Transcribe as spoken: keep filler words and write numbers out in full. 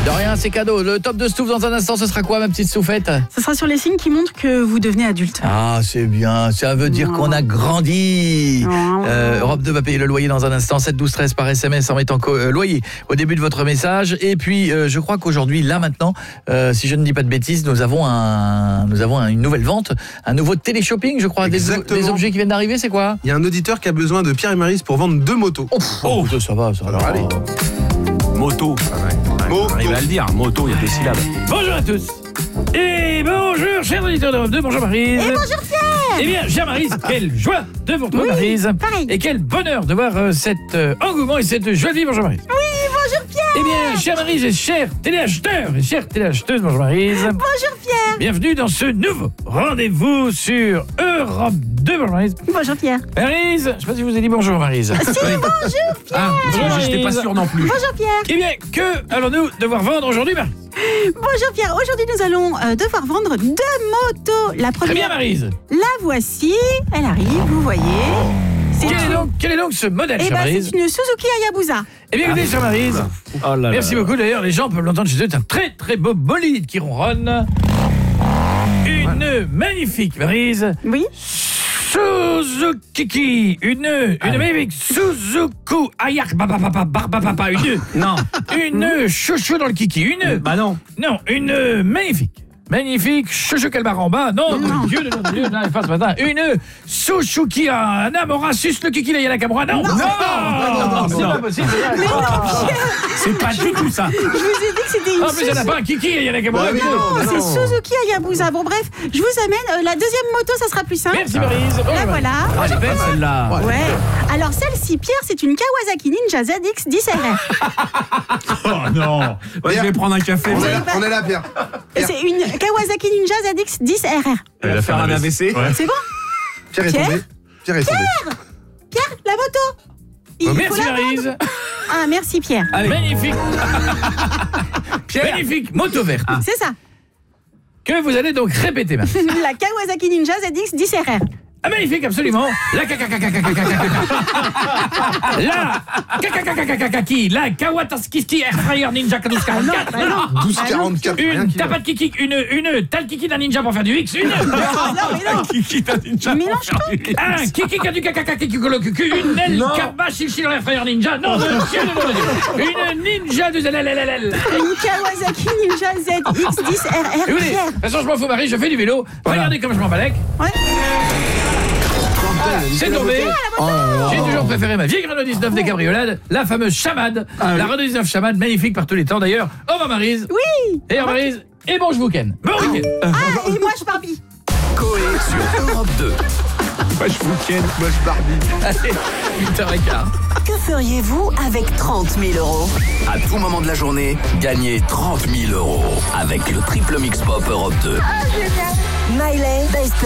De rien, c'est cadeau. Le top de Stouff dans un instant, ce sera quoi, ma petite Stouffette? Ce sera sur les signes qui montrent que vous devenez adulte. Ah, c'est bien. Ça veut dire qu'on a grandi. Euh, Europe deux va payer le loyer dans un instant. sept douze treize par S M S en mettant euh, loyer au début de votre message. Et puis, euh, je crois qu'aujourd'hui, là maintenant, euh, si je ne dis pas de bêtises, nous avons un, nous avons une nouvelle vente, un nouveau télé-shopping, je crois. Des, des objets qui viennent d'arriver, c'est quoi? Il y a un auditeur qui a besoin de Pierre et Maryse pour vendre deux motos. Oh, oh ça va, ça va. Alors, allez. Moto. Moto. Il va le dire, moto, il y a deux syllabes. Bonjour à tous. Et bonjour, chers auditeurs d'Europe deux, bonjour Maryse. Et bonjour Pierre. Eh bien, chère Maryse, quelle joie de vous retrouver, Oui, Maryse. pareil. Et quel bonheur de voir euh, cet euh, engouement et cette joie de vivre, bonjour Maryse. Oui, bonjour Pierre. Eh bien, chère Maryse et chers téléacheteurs et chères téléacheteuses, bonjour Maryse. Bonjour Pierre. Bienvenue dans ce nouveau rendez-vous sur Europe deux, bonjour Maryse. Bonjour Pierre. Maryse, je ne sais pas si je vous ai dit bonjour Maryse. Si, bonjour Pierre. Ah, Bonjour, j'étais pas Maryse. sûr non plus. Bonjour Pierre. Eh bien, que allons-nous devoir vendre aujourd'hui, Maryse? Bonjour Pierre. Aujourd'hui, nous allons euh, devoir vendre deux motos. La Très bien, première, Maryse. la voici. Elle arrive, vous voyez. C'est Quel est, une... donc, quel est donc ce modèle, Eh chère ben, Maryse? c'est une Suzuki Hayabusa. Eh bien, écoutez, chère Maryse, Oh là merci là. beaucoup. D'ailleurs, les gens peuvent l'entendre chez eux. C'est un très, très beau bolide qui ronronne. Une magnifique, Maryse. Oui. Suzuki. Une, une magnifique Suzuki. Ayak, babababa, barbababa. Une, Non. une chouchou dans le kiki. Une, Bah non. non, une magnifique. Magnifique, chouchou calbar en bas. Non, Non. Dieu de notre Dieu, non, il ce matin. Une Suzuki, un Amora, sus le kiki, la yana Kamura. Non, non, non, c'est pas possible. Mais non, Pierre. C'est pas du tout ça. Je vous ai dit que c'était une En plus, il n'y en a Suzuki. pas un kiki, il y en a Kamura. Bah oui, Non, bah c'est non. Suzuki Hayabusa. Bon, bref, je vous amène. euh, la deuxième moto, ça sera plus simple. Merci, Maryse. La Bonjour, voilà. Ah, elle est belle celle-là. Ouais. Alors celle-ci, Pierre, c'est une Kawasaki Ninja Z X dix R R. Oh non. Ouais, je vais prendre un café. On est Elle là, on est là, Pierre. C'est une Kawasaki Ninja Z X dix R R. va faire un A V C. C'est bon? Pierre est Pierre tombé. Pierre est tombé. Pierre, la moto. Il faut Merci, la vendre. Maryse. Ah, merci Pierre. Allez. Magnifique. Pierre. Magnifique moto verte. C'est ça. Que vous allez donc répéter, Maryse. La Kawasaki Ninja Z X dix R R. Ah, magnifique, absolument. La la qui la Kawataski Air Fryer Ninja douze quarante-quatre. douze quarante-quatre. rien Une qui va. tapat kiki, une une tal kiki d'un ninja pour faire du X, une Non, mais non. Kiki t'a dit Tu mélanges tout. un kiki qui a du caca kiki kolo cucu, une L karba chichi dans l'air fryer ninja. Non, monsieur, non, non, une ninja du zalalalalal. Une Kawasaki Ninja Z X dix R R. Écoutez, de Pierre. toute façon, je m'en fous, Marie, je fais du vélo. Regardez comme je m'en balèque. Ouais. C'est tombé. J'ai toujours préféré ma vieille Renault dix-neuf des cabriolades, la fameuse Chamade. La Renault dix-neuf Chamade, magnifique par tous les temps d'ailleurs. Au revoir Maryse. Oui. Et au revoir Maryse. Et bon, je vous ken. Bon week-end. Ah, et moi je Barbie. Coé sur Europe deux. Moi je vous ken. Moi, je Barbie. Allez, huit heures quinze. Que feriez-vous avec trente mille euros? À tout moment de la journée, gagnez trente mille euros avec le triple mix pop Europe deux. Miley, Best